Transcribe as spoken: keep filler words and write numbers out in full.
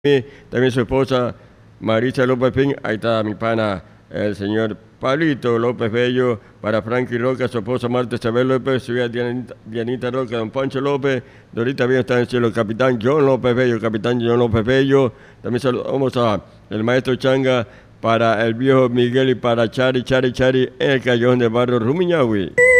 también su esposa Marisa López Pin, ahí está mi pana, el señor Pablito López Bello, para Frankie Roca, su esposa Marta Isabel López, su hija Dianita, Dianita Roca, don Pancho López, Dorita bien está en el cielo, el capitán John López Bello, capitán John López Bello, también saludamos a el maestro Changa, para el viejo Miguel y para Chari, Chari, Chari, en el callejón de barrio Rumiñahui.